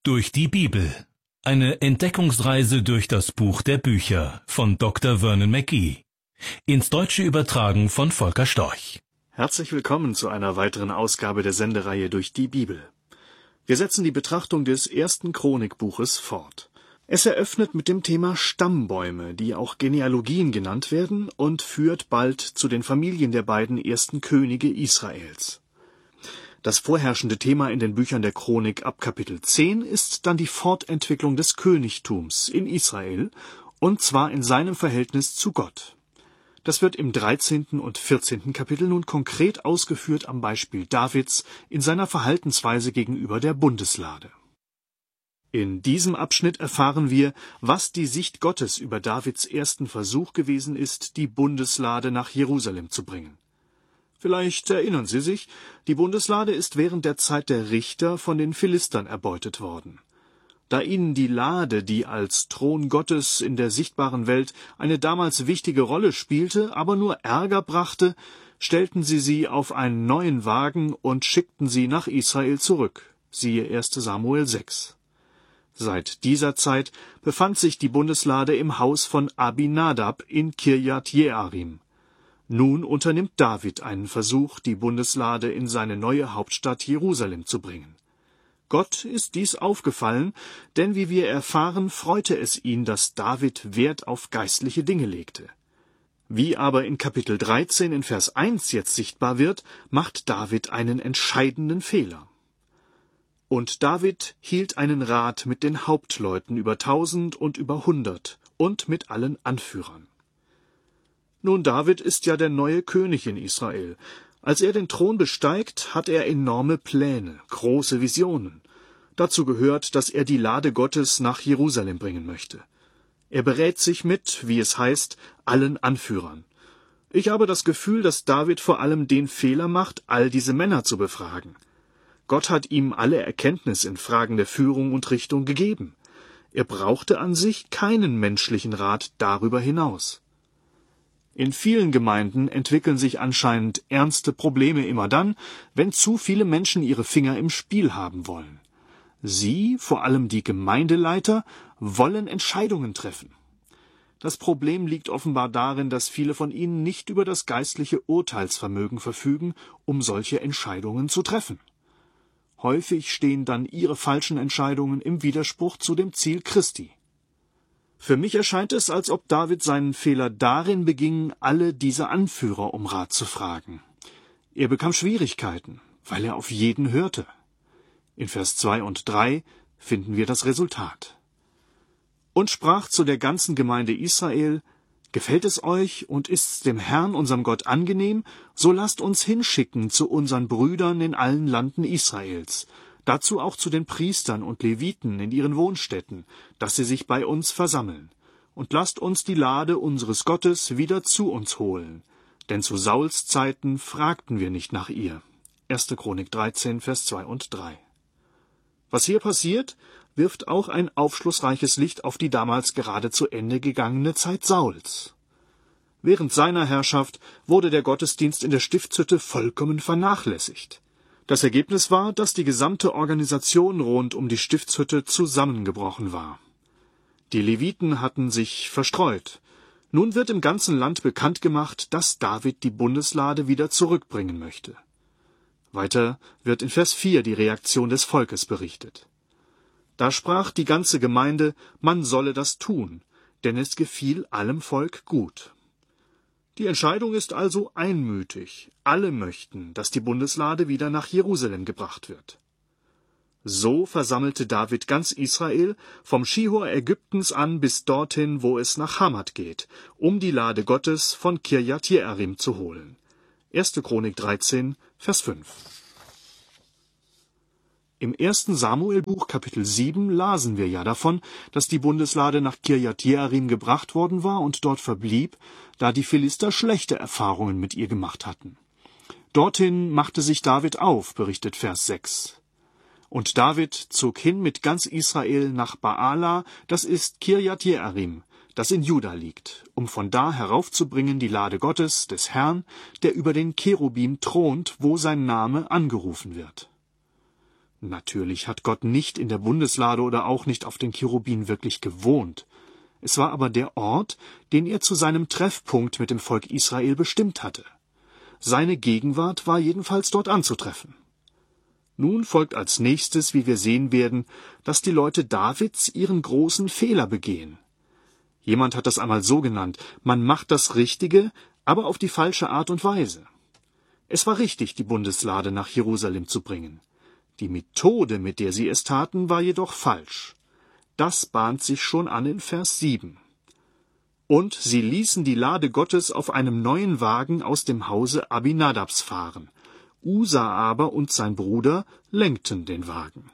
Durch die Bibel. Eine Entdeckungsreise durch das Buch der Bücher von Dr. Vernon McGee. Ins Deutsche übertragen von Volker Storch. Herzlich willkommen zu einer weiteren Ausgabe der Sendereihe Durch die Bibel. Wir setzen die Betrachtung des ersten Chronikbuches fort. Es eröffnet mit dem Thema Stammbäume, die auch Genealogien genannt werden, und führt bald zu den Familien der beiden ersten Könige Israels. Das vorherrschende Thema in den Büchern der Chronik ab Kapitel 10 ist dann die Fortentwicklung des Königtums in Israel, und zwar in seinem Verhältnis zu Gott. Das wird im 13. und 14. Kapitel nun konkret ausgeführt am Beispiel Davids in seiner Verhaltensweise gegenüber der Bundeslade. In diesem Abschnitt erfahren wir, was die Sicht Gottes über Davids ersten Versuch gewesen ist, die Bundeslade nach Jerusalem zu bringen. Vielleicht erinnern Sie sich, die Bundeslade ist während der Zeit der Richter von den Philistern erbeutet worden. Da ihnen die Lade, die als Thron Gottes in der sichtbaren Welt eine damals wichtige Rolle spielte, aber nur Ärger brachte, stellten sie auf einen neuen Wagen und schickten sie nach Israel zurück. Siehe 1. Samuel 6. Seit dieser Zeit befand sich die Bundeslade im Haus von Abinadab in Kirjat Jearim. Nun unternimmt David einen Versuch, die Bundeslade in seine neue Hauptstadt Jerusalem zu bringen. Gott ist dies aufgefallen, denn wie wir erfahren, freute es ihn, dass David Wert auf geistliche Dinge legte. Wie aber in Kapitel 13 in Vers 1 jetzt sichtbar wird, macht David einen entscheidenden Fehler. Und David hielt einen Rat mit den Hauptleuten über 1000 und über 100 und mit allen Anführern. Nun, David ist ja der neue König in Israel. Als er den Thron besteigt, hat er enorme Pläne, große Visionen. Dazu gehört, dass er die Lade Gottes nach Jerusalem bringen möchte. Er berät sich mit, wie es heißt, allen Anführern. Ich habe das Gefühl, dass David vor allem den Fehler macht, all diese Männer zu befragen. Gott hat ihm alle Erkenntnis in Fragen der Führung und Richtung gegeben. Er brauchte an sich keinen menschlichen Rat darüber hinaus. In vielen Gemeinden entwickeln sich anscheinend ernste Probleme immer dann, wenn zu viele Menschen ihre Finger im Spiel haben wollen. Sie, vor allem die Gemeindeleiter, wollen Entscheidungen treffen. Das Problem liegt offenbar darin, dass viele von ihnen nicht über das geistliche Urteilsvermögen verfügen, um solche Entscheidungen zu treffen. Häufig stehen dann ihre falschen Entscheidungen im Widerspruch zu dem Ziel Christi. Für mich erscheint es, als ob David seinen Fehler darin beging, alle diese Anführer um Rat zu fragen. Er bekam Schwierigkeiten, weil er auf jeden hörte. In Vers 2 und 3 finden wir das Resultat. Und sprach zu der ganzen Gemeinde Israel: Gefällt es euch und ist's dem Herrn, unserem Gott, angenehm, so lasst uns hinschicken zu unseren Brüdern in allen Landen Israels, dazu auch zu den Priestern und Leviten in ihren Wohnstätten, dass sie sich bei uns versammeln. Und lasst uns die Lade unseres Gottes wieder zu uns holen. Denn zu Sauls Zeiten fragten wir nicht nach ihr. 1. Chronik 13, Vers 2 und 3. Was hier passiert, wirft auch ein aufschlussreiches Licht auf die damals gerade zu Ende gegangene Zeit Sauls. Während seiner Herrschaft wurde der Gottesdienst in der Stiftshütte vollkommen vernachlässigt. Das Ergebnis war, dass die gesamte Organisation rund um die Stiftshütte zusammengebrochen war. Die Leviten hatten sich verstreut. Nun wird im ganzen Land bekannt gemacht, dass David die Bundeslade wieder zurückbringen möchte. Weiter wird in Vers 4 die Reaktion des Volkes berichtet. Da sprach die ganze Gemeinde, man solle das tun, denn es gefiel allem Volk gut. Die Entscheidung ist also einmütig. Alle möchten, dass die Bundeslade wieder nach Jerusalem gebracht wird. So versammelte David ganz Israel, vom Schihor Ägyptens an bis dorthin, wo es nach Hamat geht, um die Lade Gottes von Kirjat Jearim zu holen. 1. Chronik 13, Vers 5. Im 1. Samuelbuch Kapitel 7 lasen wir ja davon, dass die Bundeslade nach Kirjat Jearim gebracht worden war und dort verblieb, da die Philister schlechte Erfahrungen mit ihr gemacht hatten. Dorthin machte sich David auf, berichtet Vers 6. Und David zog hin mit ganz Israel nach Baala, das ist Kirjat Jearim, das in Juda liegt, um von da heraufzubringen die Lade Gottes, des Herrn, der über den Cherubim thront, wo sein Name angerufen wird. Natürlich hat Gott nicht in der Bundeslade oder auch nicht auf den Cherubinen wirklich gewohnt. Es war aber der Ort, den er zu seinem Treffpunkt mit dem Volk Israel bestimmt hatte. Seine Gegenwart war jedenfalls dort anzutreffen. Nun folgt als nächstes, wie wir sehen werden, dass die Leute Davids ihren großen Fehler begehen. Jemand hat das einmal so genannt: Man macht das Richtige, aber auf die falsche Art und Weise. Es war richtig, die Bundeslade nach Jerusalem zu bringen. Die Methode, mit der sie es taten, war jedoch falsch. Das bahnt sich schon an in Vers 7. Und sie ließen die Lade Gottes auf einem neuen Wagen aus dem Hause Abinadabs fahren. Usa aber und sein Bruder lenkten den Wagen.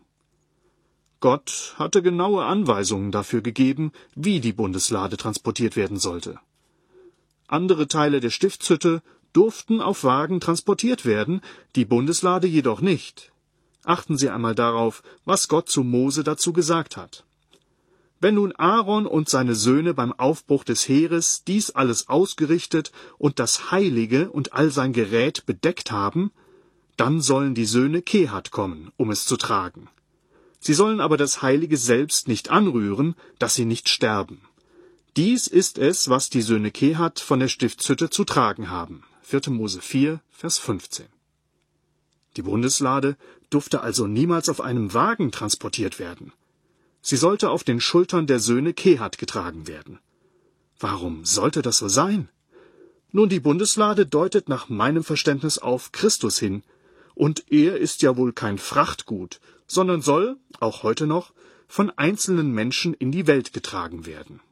Gott hatte genaue Anweisungen dafür gegeben, wie die Bundeslade transportiert werden sollte. Andere Teile der Stiftshütte durften auf Wagen transportiert werden, die Bundeslade jedoch nicht. Achten Sie einmal darauf, was Gott zu Mose dazu gesagt hat. Wenn nun Aaron und seine Söhne beim Aufbruch des Heeres dies alles ausgerichtet und das Heilige und all sein Gerät bedeckt haben, dann sollen die Söhne Kehat kommen, um es zu tragen. Sie sollen aber das Heilige selbst nicht anrühren, dass sie nicht sterben. Dies ist es, was die Söhne Kehat von der Stiftshütte zu tragen haben. 4. Mose 4, Vers 15. Die Bundeslade durfte also niemals auf einem Wagen transportiert werden. Sie sollte auf den Schultern der Söhne Kehat getragen werden. Warum sollte das so sein? Nun, die Bundeslade deutet nach meinem Verständnis auf Christus hin, und er ist ja wohl kein Frachtgut, sondern soll, auch heute noch, von einzelnen Menschen in die Welt getragen werden.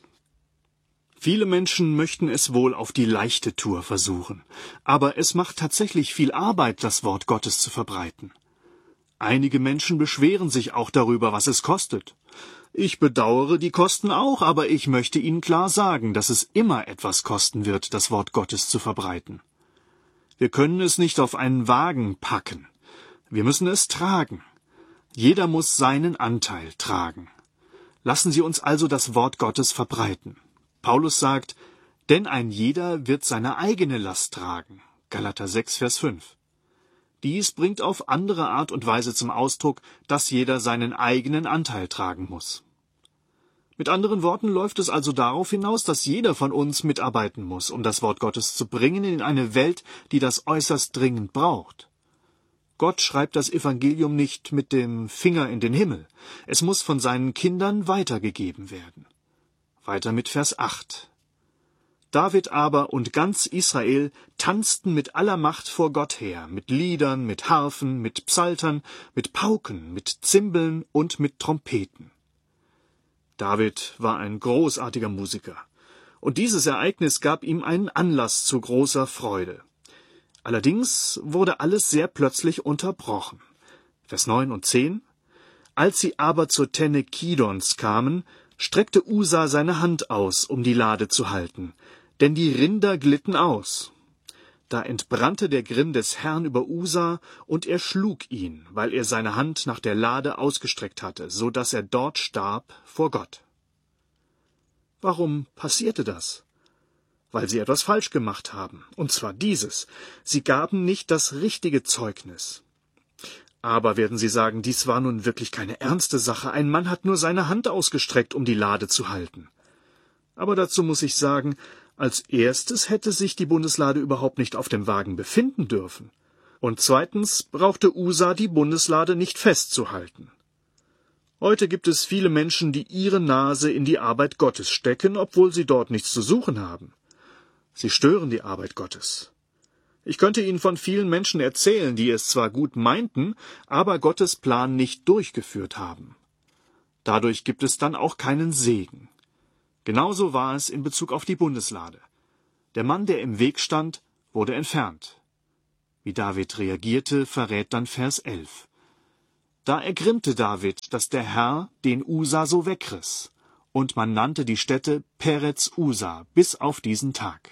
Viele Menschen möchten es wohl auf die leichte Tour versuchen, aber es macht tatsächlich viel Arbeit, das Wort Gottes zu verbreiten. Einige Menschen beschweren sich auch darüber, was es kostet. Ich bedauere die Kosten auch, aber ich möchte Ihnen klar sagen, dass es immer etwas kosten wird, das Wort Gottes zu verbreiten. Wir können es nicht auf einen Wagen packen. Wir müssen es tragen. Jeder muss seinen Anteil tragen. Lassen Sie uns also das Wort Gottes verbreiten. Paulus sagt, denn ein jeder wird seine eigene Last tragen. Galater 6, Vers 5. Dies bringt auf andere Art und Weise zum Ausdruck, dass jeder seinen eigenen Anteil tragen muss. Mit anderen Worten läuft es also darauf hinaus, dass jeder von uns mitarbeiten muss, um das Wort Gottes zu bringen in eine Welt, die das äußerst dringend braucht. Gott schreibt das Evangelium nicht mit dem Finger in den Himmel. Es muss von seinen Kindern weitergegeben werden. Weiter mit Vers 8. David aber und ganz Israel tanzten mit aller Macht vor Gott her, mit Liedern, mit Harfen, mit Psaltern, mit Pauken, mit Zimbeln und mit Trompeten. David war ein großartiger Musiker, und dieses Ereignis gab ihm einen Anlass zu großer Freude. Allerdings wurde alles sehr plötzlich unterbrochen. Vers 9 und 10. Als sie aber zur Tenne Kidons kamen, streckte Usa seine Hand aus, um die Lade zu halten, denn die Rinder glitten aus. Da entbrannte der Grimm des Herrn über Usa, und er schlug ihn, weil er seine Hand nach der Lade ausgestreckt hatte, so dass er dort starb vor Gott. Warum passierte das? Weil sie etwas falsch gemacht haben, und zwar dieses: Sie gaben nicht das richtige Zeugnis. Aber, werden Sie sagen, dies war nun wirklich keine ernste Sache. Ein Mann hat nur seine Hand ausgestreckt, um die Lade zu halten. Aber dazu muss ich sagen, als erstes hätte sich die Bundeslade überhaupt nicht auf dem Wagen befinden dürfen. Und zweitens brauchte Usa die Bundeslade nicht festzuhalten. Heute gibt es viele Menschen, die ihre Nase in die Arbeit Gottes stecken, obwohl sie dort nichts zu suchen haben. Sie stören die Arbeit Gottes. Ich könnte Ihnen von vielen Menschen erzählen, die es zwar gut meinten, aber Gottes Plan nicht durchgeführt haben. Dadurch gibt es dann auch keinen Segen. Genauso war es in Bezug auf die Bundeslade. Der Mann, der im Weg stand, wurde entfernt. Wie David reagierte, verrät dann Vers 11. Da ergrimmte David, dass der Herr den Usa so wegriss, und man nannte die Stätte Perez Usa bis auf diesen Tag.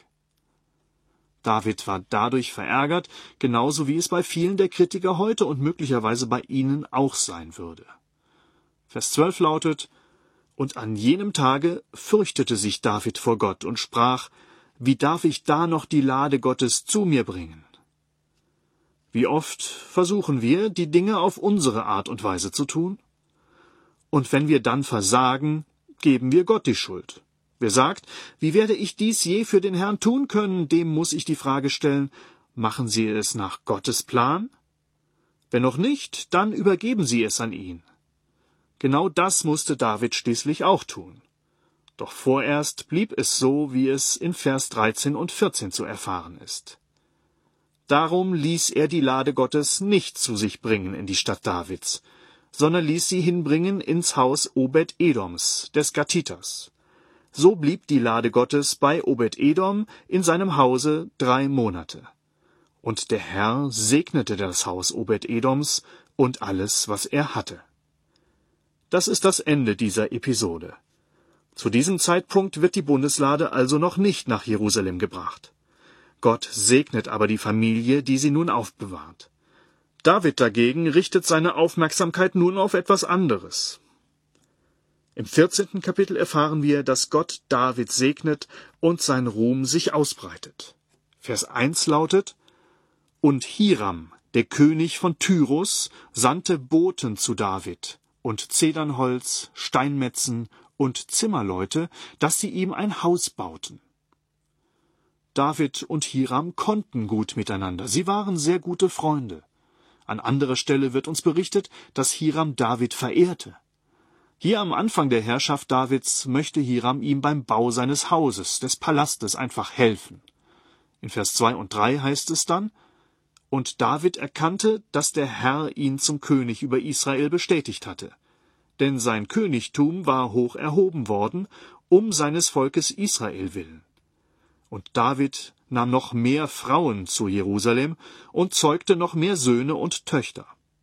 David war dadurch verärgert, genauso wie es bei vielen der Kritiker heute und möglicherweise bei Ihnen auch sein würde. Vers 12 lautet: Und an jenem Tage fürchtete sich David vor Gott und sprach: Wie darf ich da noch die Lade Gottes zu mir bringen? Wie oft versuchen wir, die Dinge auf unsere Art und Weise zu tun? Und wenn wir dann versagen, geben wir Gott die Schuld. Wer sagt, wie werde ich dies je für den Herrn tun können, dem muss ich die Frage stellen, machen Sie es nach Gottes Plan? Wenn noch nicht, dann übergeben Sie es an ihn. Genau das musste David schließlich auch tun. Doch vorerst blieb es so, wie es in Vers 13 und 14 zu erfahren ist. Darum ließ er die Lade Gottes nicht zu sich bringen in die Stadt Davids, sondern ließ sie hinbringen ins Haus Obed-Edoms, des Gatiters. So blieb die Lade Gottes bei Obed-Edom in seinem Hause 3 Monate. Und der Herr segnete das Haus Obed-Edoms und alles, was er hatte. Das ist das Ende dieser Episode. Zu diesem Zeitpunkt wird die Bundeslade also noch nicht nach Jerusalem gebracht. Gott segnet aber die Familie, die sie nun aufbewahrt. David dagegen richtet seine Aufmerksamkeit nun auf etwas anderes. Im 14. Kapitel erfahren wir, dass Gott David segnet und sein Ruhm sich ausbreitet. Vers 1 lautet: Und Hiram, der König von Tyrus, sandte Boten zu David und Zedernholz, Steinmetzen und Zimmerleute, dass sie ihm ein Haus bauten. David und Hiram konnten gut miteinander. Sie waren sehr gute Freunde. An anderer Stelle wird uns berichtet, dass Hiram David verehrte. Hier am Anfang der Herrschaft Davids möchte Hiram ihm beim Bau seines Hauses, des Palastes, einfach helfen. In Vers 2 und 3 heißt es dann: Und David erkannte, dass der Herr ihn zum König über Israel bestätigt hatte. Denn sein Königtum war hoch erhoben worden, um seines Volkes Israel willen. Und David nahm noch mehr Frauen zu Jerusalem und zeugte noch mehr Söhne und Töchter.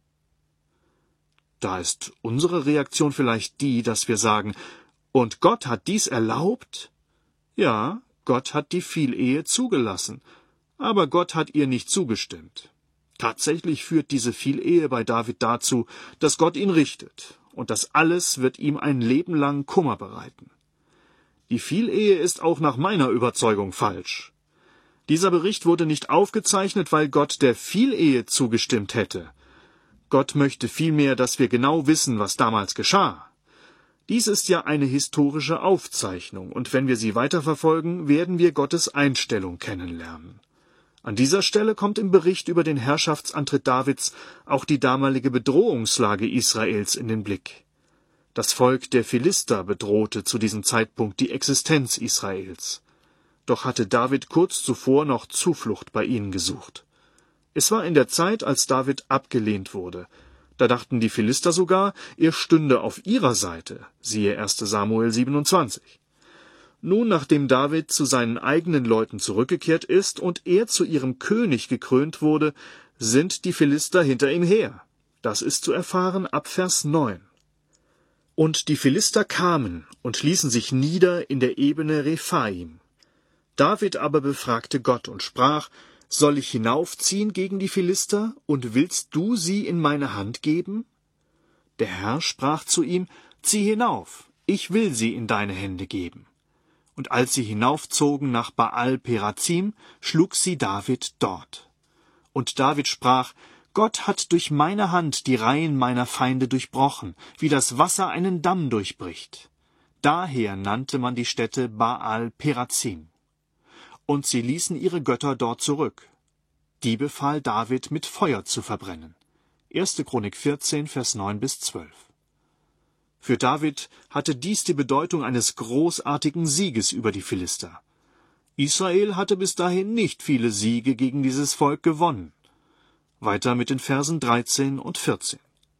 Da ist unsere Reaktion vielleicht die, dass wir sagen, und Gott hat dies erlaubt? Ja, Gott hat die Vielehe zugelassen, aber Gott hat ihr nicht zugestimmt. Tatsächlich führt diese Vielehe bei David dazu, dass Gott ihn richtet, und das alles wird ihm ein Leben lang Kummer bereiten. Die Vielehe ist auch nach meiner Überzeugung falsch. Dieser Bericht wurde nicht aufgezeichnet, weil Gott der Vielehe zugestimmt hätte. Gott möchte vielmehr, dass wir genau wissen, was damals geschah. Dies ist ja eine historische Aufzeichnung, und wenn wir sie weiterverfolgen, werden wir Gottes Einstellung kennenlernen. An dieser Stelle kommt im Bericht über den Herrschaftsantritt Davids auch die damalige Bedrohungslage Israels in den Blick. Das Volk der Philister bedrohte zu diesem Zeitpunkt die Existenz Israels. Doch hatte David kurz zuvor noch Zuflucht bei ihnen gesucht. Es war in der Zeit, als David abgelehnt wurde. Da dachten die Philister sogar, er stünde auf ihrer Seite, siehe 1. Samuel 27. Nun, nachdem David zu seinen eigenen Leuten zurückgekehrt ist und er zu ihrem König gekrönt wurde, sind die Philister hinter ihm her. Das ist zu erfahren ab Vers 9. Und die Philister kamen und ließen sich nieder in der Ebene Rephaim. David aber befragte Gott und sprach: Soll ich hinaufziehen gegen die Philister, und willst du sie in meine Hand geben? Der Herr sprach zu ihm: Zieh hinauf, ich will sie in deine Hände geben. Und als sie hinaufzogen nach Baal-Perazim, schlug sie David dort. Und David sprach: Gott hat durch meine Hand die Reihen meiner Feinde durchbrochen, wie das Wasser einen Damm durchbricht. Daher nannte man die Stätte Baal-Perazim. Und sie ließen ihre Götter dort zurück. Die befahl David, mit Feuer zu verbrennen. 1. Chronik 14, Vers 9-12. Für David hatte dies die Bedeutung eines großartigen Sieges über die Philister. Israel hatte bis dahin nicht viele Siege gegen dieses Volk gewonnen. Weiter mit den Versen 13 und 14.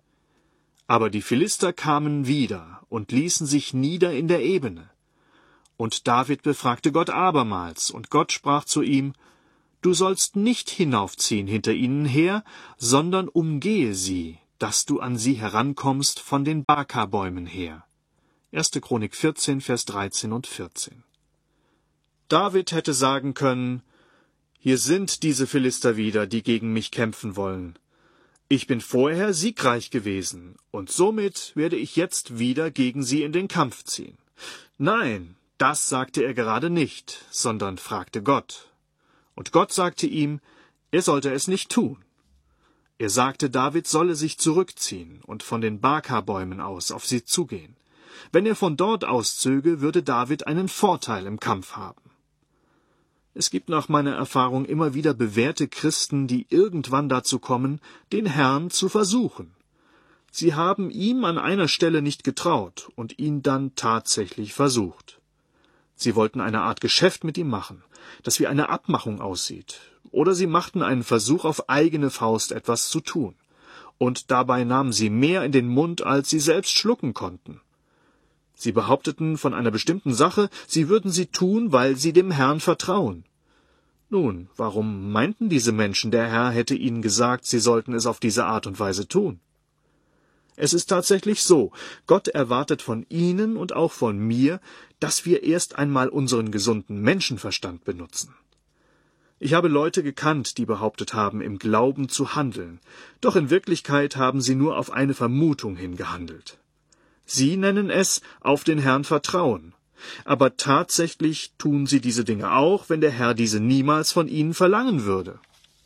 Aber die Philister kamen wieder und ließen sich nieder in der Ebene. Und David befragte Gott abermals, und Gott sprach zu ihm: Du sollst nicht hinaufziehen hinter ihnen her, sondern umgehe sie, dass du an sie herankommst von den Baka-Bäumen her. 1. Chronik 14, Vers 13 und 14. David hätte sagen können: Hier sind diese Philister wieder, die gegen mich kämpfen wollen. Ich bin vorher siegreich gewesen, und somit werde ich jetzt wieder gegen sie in den Kampf ziehen. Nein, das sagte er gerade nicht, sondern fragte Gott. Und Gott sagte ihm, er sollte es nicht tun. Er sagte, David solle sich zurückziehen und von den Baka-Bäumen aus auf sie zugehen. Wenn er von dort auszöge, würde David einen Vorteil im Kampf haben. Es gibt nach meiner Erfahrung immer wieder bewährte Christen, die irgendwann dazu kommen, den Herrn zu versuchen. Sie haben ihm an einer Stelle nicht getraut und ihn dann tatsächlich versucht. Sie wollten eine Art Geschäft mit ihm machen, das wie eine Abmachung aussieht. Oder sie machten einen Versuch, auf eigene Faust etwas zu tun. Und dabei nahmen sie mehr in den Mund, als sie selbst schlucken konnten. Sie behaupteten von einer bestimmten Sache, sie würden sie tun, weil sie dem Herrn vertrauen. Nun, warum meinten diese Menschen, der Herr hätte ihnen gesagt, sie sollten es auf diese Art und Weise tun? Es ist tatsächlich so, Gott erwartet von Ihnen und auch von mir, dass wir erst einmal unseren gesunden Menschenverstand benutzen. Ich habe Leute gekannt, die behauptet haben, im Glauben zu handeln, doch in Wirklichkeit haben sie nur auf eine Vermutung hin gehandelt. Sie nennen es auf den Herrn vertrauen, aber tatsächlich tun sie diese Dinge auch, wenn der Herr diese niemals von ihnen verlangen würde.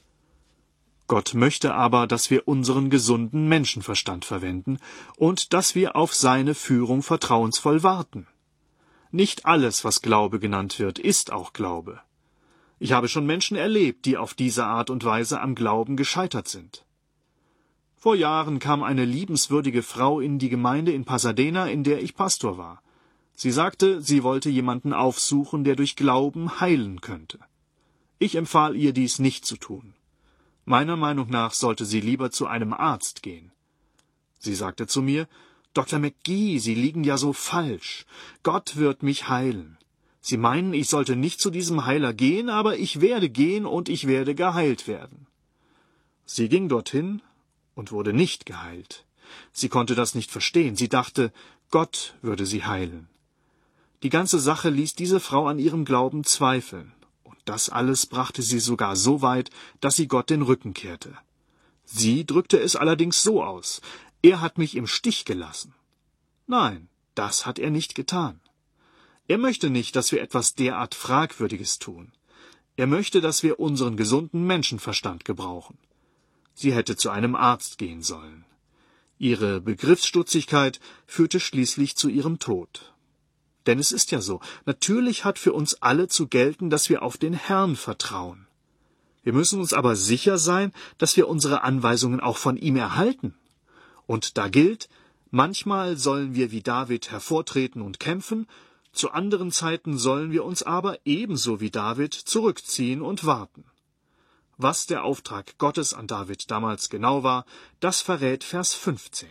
Gott möchte aber, dass wir unseren gesunden Menschenverstand verwenden und dass wir auf seine Führung vertrauensvoll warten. Nicht alles, was Glaube genannt wird, ist auch Glaube. Ich habe schon Menschen erlebt, die auf diese Art und Weise am Glauben gescheitert sind. Vor Jahren kam eine liebenswürdige Frau in die Gemeinde in Pasadena, in der ich Pastor war. Sie sagte, sie wollte jemanden aufsuchen, der durch Glauben heilen könnte. Ich empfahl ihr, dies nicht zu tun. Meiner Meinung nach sollte sie lieber zu einem Arzt gehen. Sie sagte zu mir, »Dr. McGee, Sie liegen ja so falsch. Gott wird mich heilen. Sie meinen, ich sollte nicht zu diesem Heiler gehen, aber ich werde gehen und ich werde geheilt werden.« Sie ging dorthin und wurde nicht geheilt. Sie konnte das nicht verstehen. Sie dachte, Gott würde sie heilen. Die ganze Sache ließ diese Frau an ihrem Glauben zweifeln. Und das alles brachte sie sogar so weit, dass sie Gott den Rücken kehrte. Sie drückte es allerdings so aus: Er hat mich im Stich gelassen. Nein, das hat er nicht getan. Er möchte nicht, dass wir etwas derart Fragwürdiges tun. Er möchte, dass wir unseren gesunden Menschenverstand gebrauchen. Sie hätte zu einem Arzt gehen sollen. Ihre Begriffsstutzigkeit führte schließlich zu ihrem Tod. Denn es ist ja so, natürlich hat für uns alle zu gelten, dass wir auf den Herrn vertrauen. Wir müssen uns aber sicher sein, dass wir unsere Anweisungen auch von ihm erhalten. Und da gilt, manchmal sollen wir wie David hervortreten und kämpfen, zu anderen Zeiten sollen wir uns aber ebenso wie David zurückziehen und warten. Was der Auftrag Gottes an David damals genau war, das verrät Vers 15.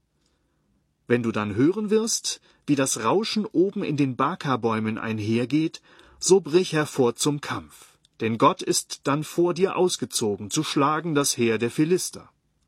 Wenn du dann hören wirst, wie das Rauschen oben in den Baka-Bäumen einhergeht, so brich hervor zum Kampf, denn Gott ist dann vor dir ausgezogen, zu schlagen das Heer der Philister.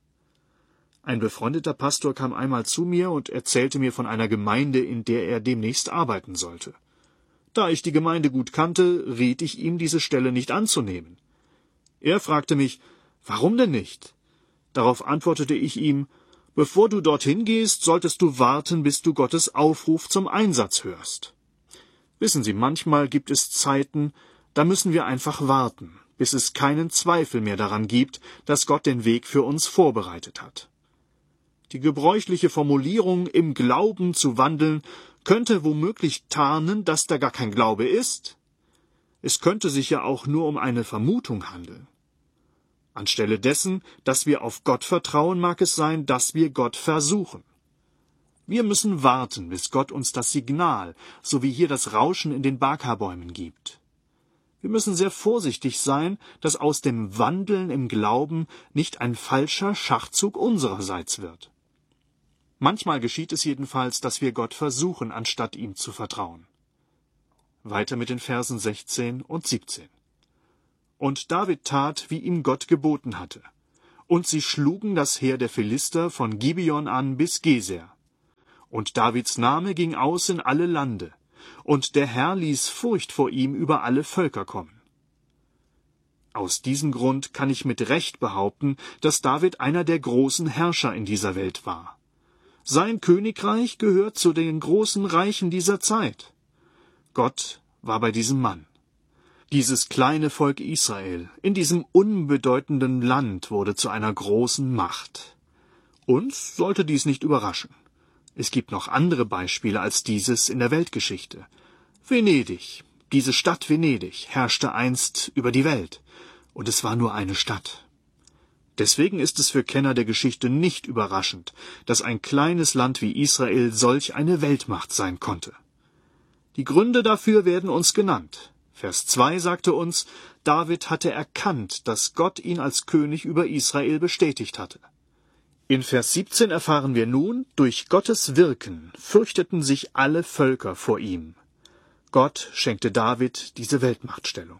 Ein befreundeter Pastor kam einmal zu mir und erzählte mir von einer Gemeinde, in der er demnächst arbeiten sollte. Da ich die Gemeinde gut kannte, riet ich ihm, diese Stelle nicht anzunehmen. Er fragte mich, warum denn nicht? Darauf antwortete ich ihm, bevor du dorthin gehst, solltest du warten, bis du Gottes Aufruf zum Einsatz hörst. Wissen Sie, manchmal gibt es Zeiten, da müssen wir einfach warten, bis es keinen Zweifel mehr daran gibt, dass Gott den Weg für uns vorbereitet hat. Die gebräuchliche Formulierung, im Glauben zu wandeln, könnte womöglich tarnen, dass da gar kein Glaube ist. Es könnte sich ja auch nur um eine Vermutung handeln. Anstelle dessen, dass wir auf Gott vertrauen, mag es sein, dass wir Gott versuchen. Wir müssen warten, bis Gott uns das Signal, so wie hier das Rauschen in den Baka-Bäumen gibt. Wir müssen sehr vorsichtig sein, dass aus dem Wandeln im Glauben nicht ein falscher Schachzug unsererseits wird. Manchmal geschieht es jedenfalls, dass wir Gott versuchen, anstatt ihm zu vertrauen. Weiter mit den Versen 16 und 17. Und David tat, wie ihm Gott geboten hatte. Und sie schlugen das Heer der Philister von Gibeon an bis Geser. Und Davids Name ging aus in alle Lande. Und der Herr ließ Furcht vor ihm über alle Völker kommen. Aus diesem Grund kann ich mit Recht behaupten, dass David einer der großen Herrscher in dieser Welt war. Sein Königreich gehört zu den großen Reichen dieser Zeit. Gott war bei diesem Mann. Dieses kleine Volk Israel in diesem unbedeutenden Land wurde zu einer großen Macht. Uns sollte dies nicht überraschen. Es gibt noch andere Beispiele als dieses in der Weltgeschichte. Venedig, diese Stadt Venedig, herrschte einst über die Welt, und es war nur eine Stadt. Deswegen ist es für Kenner der Geschichte nicht überraschend, dass ein kleines Land wie Israel solch eine Weltmacht sein konnte. Die Gründe dafür werden uns genannt. Vers 2 sagte uns, David hatte erkannt, dass Gott ihn als König über Israel bestätigt hatte. In Vers 17 erfahren wir nun, durch Gottes Wirken fürchteten sich alle Völker vor ihm. Gott schenkte David diese Weltmachtstellung.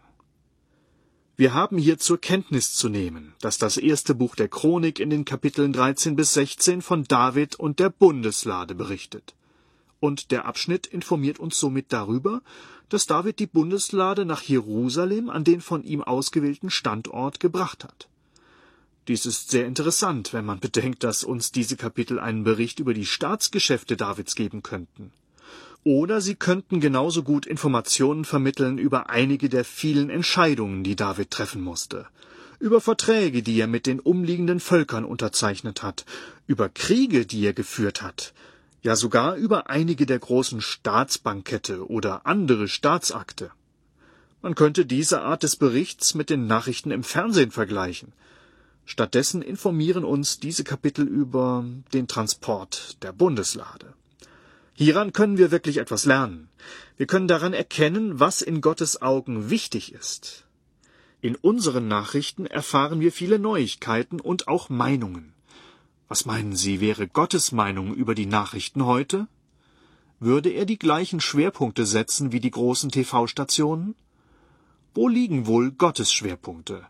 Wir haben hier zur Kenntnis zu nehmen, dass das erste Buch der Chronik in den Kapiteln 13 bis 16 von David und der Bundeslade berichtet. Und der Abschnitt informiert uns somit darüber, dass David die Bundeslade nach Jerusalem an den von ihm ausgewählten Standort gebracht hat. Dies ist sehr interessant, wenn man bedenkt, dass uns diese Kapitel einen Bericht über die Staatsgeschäfte Davids geben könnten. Oder sie könnten genauso gut Informationen vermitteln über einige der vielen Entscheidungen, die David treffen musste, über Verträge, die er mit den umliegenden Völkern unterzeichnet hat, über Kriege, die er geführt hat, ja sogar über einige der großen Staatsbankette oder andere Staatsakte. Man könnte diese Art des Berichts mit den Nachrichten im Fernsehen vergleichen. Stattdessen informieren uns diese Kapitel über den Transport der Bundeslade. Hieran können wir wirklich etwas lernen. Wir können daran erkennen, was in Gottes Augen wichtig ist. In unseren Nachrichten erfahren wir viele Neuigkeiten und auch Meinungen. Was meinen Sie, wäre Gottes Meinung über die Nachrichten heute? Würde er die gleichen Schwerpunkte setzen wie die großen TV-Stationen? Wo liegen wohl Gottes Schwerpunkte?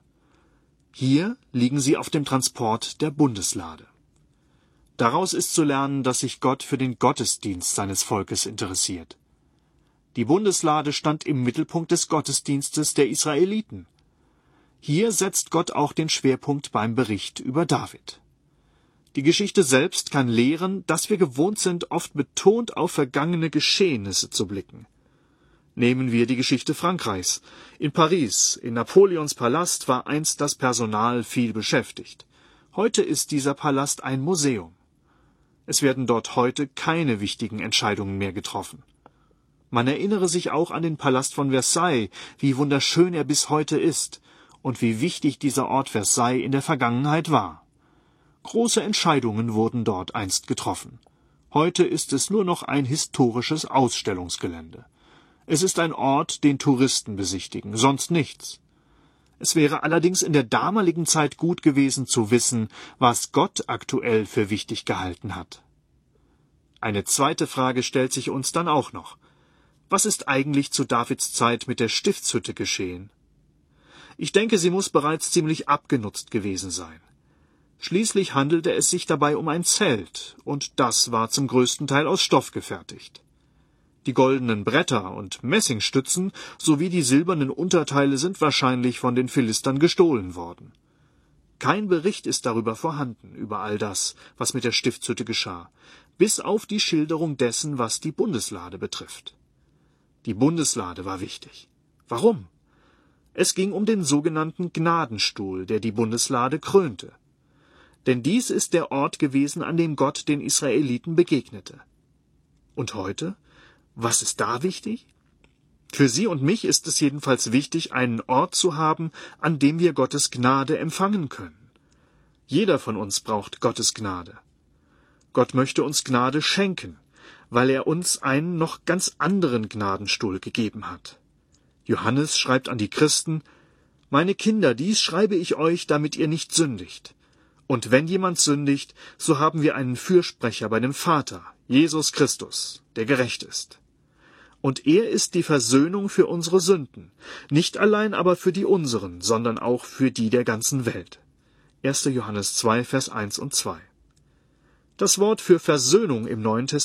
Hier liegen sie auf dem Transport der Bundeslade. Daraus ist zu lernen, dass sich Gott für den Gottesdienst seines Volkes interessiert. Die Bundeslade stand im Mittelpunkt des Gottesdienstes der Israeliten. Hier setzt Gott auch den Schwerpunkt beim Bericht über David. Die Geschichte selbst kann lehren, dass wir gewohnt sind, oft betont auf vergangene Geschehnisse zu blicken. Nehmen wir die Geschichte Frankreichs. In Paris, in Napoleons Palast, war einst das Personal viel beschäftigt. Heute ist dieser Palast ein Museum. Es werden dort heute keine wichtigen Entscheidungen mehr getroffen. Man erinnere sich auch an den Palast von Versailles, wie wunderschön er bis heute ist und wie wichtig dieser Ort Versailles in der Vergangenheit war. Große Entscheidungen wurden dort einst getroffen. Heute ist es nur noch ein historisches Ausstellungsgelände. Es ist ein Ort, den Touristen besichtigen, sonst nichts. Es wäre allerdings in der damaligen Zeit gut gewesen zu wissen, was Gott aktuell für wichtig gehalten hat. Eine zweite Frage stellt sich uns dann auch noch. Was ist eigentlich zu Davids Zeit mit der Stiftshütte geschehen? Ich denke, sie muss bereits ziemlich abgenutzt gewesen sein. Schließlich handelte es sich dabei um ein Zelt, und das war zum größten Teil aus Stoff gefertigt. Die goldenen Bretter und Messingstützen sowie die silbernen Unterteile sind wahrscheinlich von den Philistern gestohlen worden. Kein Bericht ist darüber vorhanden, über all das, was mit der Stiftshütte geschah, bis auf die Schilderung dessen, was die Bundeslade betrifft. Die Bundeslade war wichtig. Warum? Es ging um den sogenannten Gnadenstuhl, der die Bundeslade krönte. Denn dies ist der Ort gewesen, an dem Gott den Israeliten begegnete. Und heute? Was ist da wichtig? Für Sie und mich ist es jedenfalls wichtig, einen Ort zu haben, an dem wir Gottes Gnade empfangen können. Jeder von uns braucht Gottes Gnade. Gott möchte uns Gnade schenken, weil er uns einen noch ganz anderen Gnadenstuhl gegeben hat. Johannes schreibt an die Christen: Meine Kinder, dies schreibe ich euch, damit ihr nicht sündigt. Und wenn jemand sündigt, so haben wir einen Fürsprecher bei dem Vater, Jesus Christus, der gerecht ist. Und er ist die Versöhnung für unsere Sünden, nicht allein aber für die unseren, sondern auch für die der ganzen Welt. 1. Johannes 2, Vers 1 und 2. Das Wort für Versöhnung im Neuen Testament